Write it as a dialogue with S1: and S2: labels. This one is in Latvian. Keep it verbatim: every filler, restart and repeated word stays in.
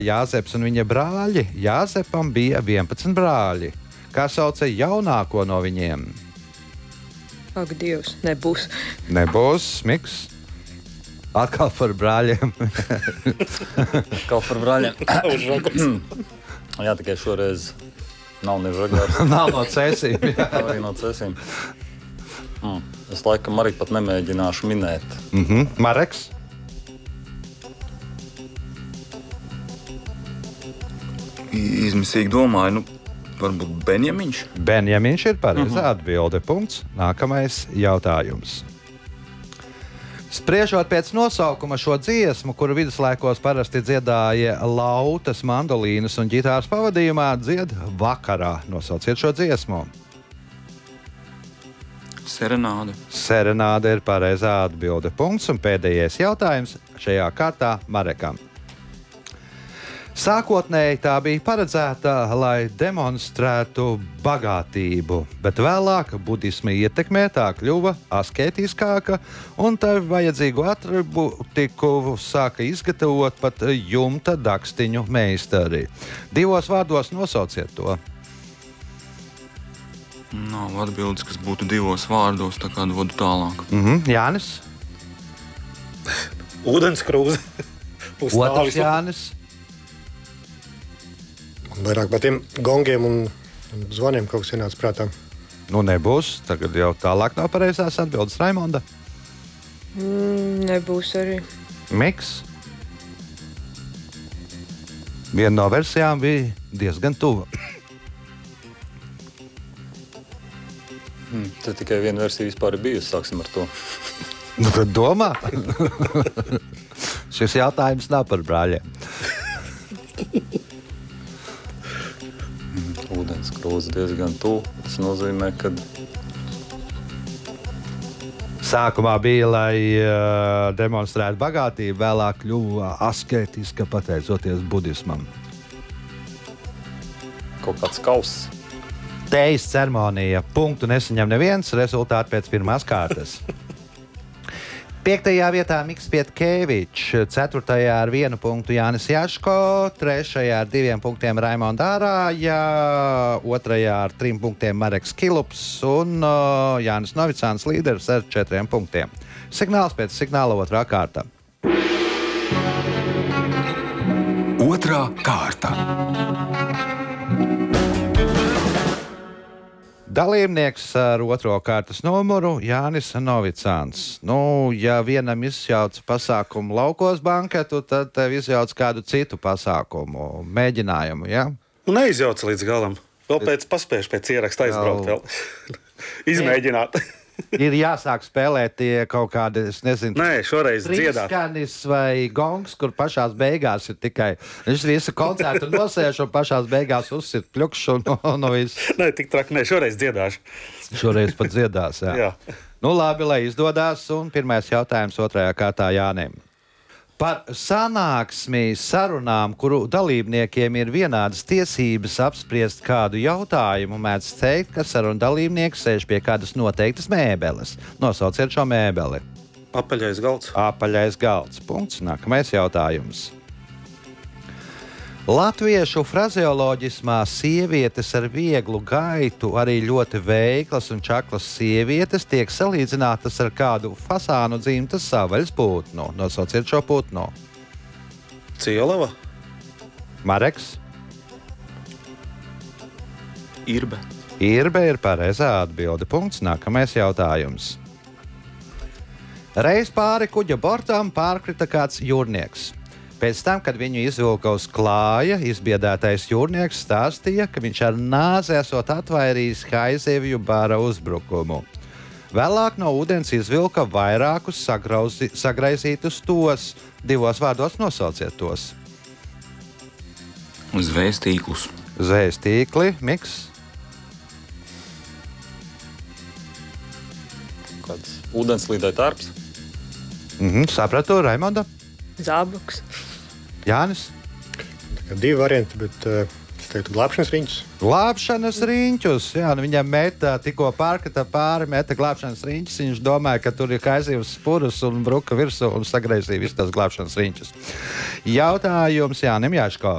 S1: Jāzeps un viņa brāļi. Jāzepam bija vienpadsmit brāļi. Kā sauca jaunāko no viņiem?
S2: Ak, Dievs, nebūs.
S1: Nebūs, Miks. Atkal par brāļiem.
S3: Atkal par brāļiem. Jā, tikai šoreiz nav ne žagars.
S1: Nav no cēsīm.
S3: Nav arī no cēsīm. Mm. Es laikam arī pat nemēģināšu minēt.
S1: Mhm. Mareks?
S4: Izmisīgi domāju, nu, varbūt Benjamiņš.
S1: Benjamiņš ir pareizā atbilde. Punkts. Nākamais jautājums. Spriežot pēc nosaukuma šo dziesmu, kuru viduslaikos parasti dziedāja lautas, mandolīnas un ģitāras pavadījumā, dzied vakarā. Nosauciet šo dziesmu.
S4: Serenāde.
S1: Serenāde ir pareizā atbilde. Punkts. Un pēdējais jautājums šajā kārtā Marekam. Sākotnēji tā bija paredzēta, lai demonstrētu bagātību, bet vēlāk budisma ietekmē tā kļuva asketiskāka un tā vajadzīgu atribūtiku sāka izgatavot pat jumta dakstiņu meistari. Divos vārdos nosauciet to.
S4: Nav atbildes, kas būtu divos vārdos, tā kā dodu tālāk.
S1: Mhm. Jānis?
S5: Ūdenskrūze.
S1: Otrs Jānis?
S5: Vairāk par tiem gongiem un zvaniem kaut kas ienāca prātā.
S1: Nu nebūs. Tagad jau tālāk nav pareizās atbildes. Raimonda?
S2: Mm, nebūs arī.
S1: Miks? Viena no versijām bija diezgan tuva.
S3: Hmm, te tikai viena versija vispār ir bijusi. Sāksim ar to.
S1: Nu tad domā. Šis jautājums nav par brāļiem.
S3: Ūdenskrūze diezgan tuvu. Tas nozīmē, ka
S1: Sākumā bija, lai uh, demonstrētu bagātību, vēlāk kļuva asketiska pateicoties budismam.
S3: kaut kāds kauss.
S1: Tejas ceremonija. Punktu nesaņem neviens. Rezultāti pēc pirmās kārtas. Piektajā vietā Miks Pietkevičs, ceturtajā ar vienu punktu Jānis Jaško, trešajā ar diviem punktiem Raimonda Ārāja, otrajā ar trim punktiem Mareks Kilups un uh, Jānis Novicāns līderis ar četriem punktiem. Signāls pēc signāla otrā kārta.
S6: Otrā kārta.
S1: Dalībnieks ar otro kārtas numuru Jānis Novicāns. Nu, ja vienam izjauc pasākumu laukos banketu, tad tev izjauc kādu citu pasākumu, mēģinājumu, ja?
S5: Nu, neizjauc līdz galam. Vēl pēc paspējuši pēc ieraksta aizbraukt vēl. Izmēģināt.
S1: Ir jāsāk spēlēt tie kaut kādi, es nezinu,
S5: Nē, šoreiz dziedāt.
S1: trīskanis vai gongs, kur pašās beigās ir tikai, viņš visu koncertu nosēž un pašās beigās uzsit pļukšu un, un viss.
S5: Nē, tik traki, nē, šoreiz dziedāšu.
S1: Šoreiz pat dziedās, jā.
S5: Jā.
S1: Nu labi, lai izdodās, un pirmais jautājums otrajā kārtā Jānim. Par sanāksmi sarunām, kuru dalībniekiem ir vienādas tiesības apspriest kādu jautājumu, mēdz teikt, ka sarunu dalībnieks sēž pie kādas noteiktas mēbeles. Nosauciet šo mēbeli.
S5: Apaļais galds.
S1: Apaļais galds. Punkts. Nākamais jautājums. Latviešu frazeoloģismā sievietes ar vieglu gaitu, arī ļoti veiklas un čaklas sievietes tiek salīdzinātas ar kādu fasānu dzimtas savaļas putnu. Nosauciet šo putnu.
S5: Cielava.
S1: Mareks.
S4: Irbe.
S1: Irbe ir pareizā atbilde. Punkts. Nākamais jautājums. Reiz pāri kuģa bortam pārkrita kāds jūrnieks. Pēc tam, kad viņu izvilka uz klāja, izbiedētais jūrnieks stāstīja, ka viņš ar nāzi esot atvairījis haizivju bara uzbrukumu. Vēlāk no ūdens izvilka vairākus sagrauzi, sagraizītus tos. Divos vārdos nosauciet tos.
S4: Zvējas tīklus.
S1: Zvējas tīkli, Miks.
S3: Kāds ūdenslīdai tārps.
S1: Mhm, sapratu, Raimonda.
S2: Zābaks.
S1: Jānis.
S5: Tā kā divi varianti, bet uh, es
S7: teiktu glābšanas riņķus.
S1: Glābšanas riņķus. Jā, nu viņam meta tikko pārkata pāri, meta glābšanas riņķus. Viņš domāja, ka tur ir kaizivs spurus un bruka virsū un sagraizīja visu tās glābšanas riņķus. Jautājums Jānim Jaško.